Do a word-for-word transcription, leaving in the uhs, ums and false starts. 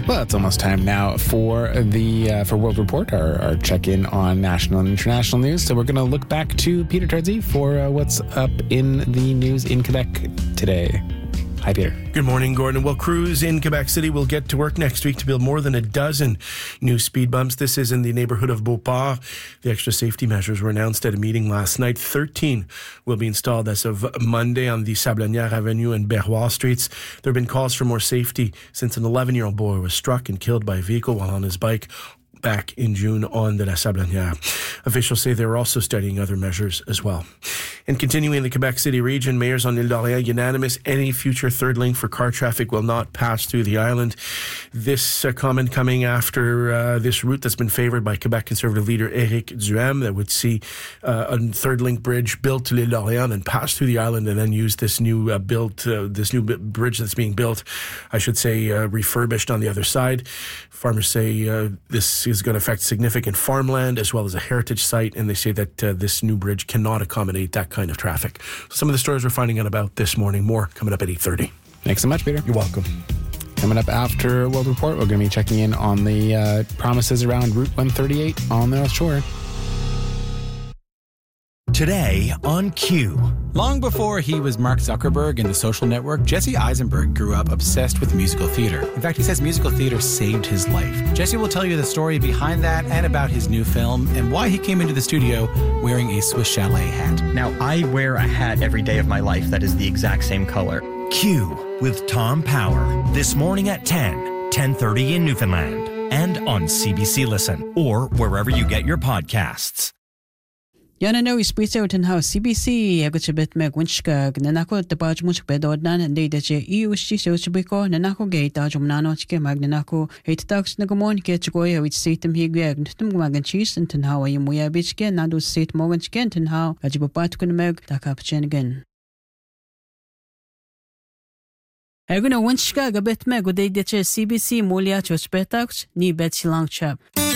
Well, it's almost time now for the uh, for World Report, our, our check-in on national and international news. So we're going to look back to Peter Tardsey for uh, what's up in the news in Quebec today. Hi, Peter. Good morning, Gordon. Well, crews in Quebec City will get to work next week to build more than a dozen new speed bumps. This is in the neighborhood of Beauport. The extra safety measures were announced at a meeting last night. thirteen will be installed as of Monday on the Sablonnière Avenue and Berroir Streets. There have been calls for more safety since an eleven-year-old boy was struck and killed by a vehicle while on his bike back in June on the La Sablonnière. Officials say they're also studying other measures as well. And continuing in the Quebec City region, mayors on Île d'Orléans unanimous. Any future third link for car traffic will not pass through the island. This uh, comment coming after uh, this route that's been favored by Quebec Conservative leader Éric Duhaime that would see uh, a third link bridge built to L'Île d'Orléans and pass through the island and then use this new uh, built uh, this new b- bridge that's being built, I should say, uh, refurbished on the other side. Farmers say uh, this is going to affect significant farmland as well as a heritage site, and they say that uh, this new bridge cannot accommodate that kind of traffic. So some of the stories we're finding out about this morning. More coming up at eight thirty. Thanks so much, Peter. You're welcome. Coming up after World Report, we're going to be checking in on the uh, promises around Route one thirty-eight on the North Shore. Today on Q. Long before he was Mark Zuckerberg in The Social Network, Jesse Eisenberg grew up obsessed with musical theater. In fact, he says musical theater saved his life. Jesse will tell you the story behind that and about his new film and why he came into the studio wearing a Swiss Chalet hat. Now, I wear a hat every day of my life that is the exact same color. Q with Tom Power. This morning at ten, ten thirty in Newfoundland. And on C B C Listen or wherever you get your podcasts. Yana no ispita utan how C B C agutibet me winchka nanako tapaj much bedodnan and de je iushi sochibiko nanako gate ajumnano chike magnanako eight tax nagomon ketchoya which seatem higag ntum magan cheese and how you muya bichke nadu seat moment kent and how ajibupat kun meg takapchen again. Eguna winchka gabet me good de C B C mulia chochbetax ni bet silang chap.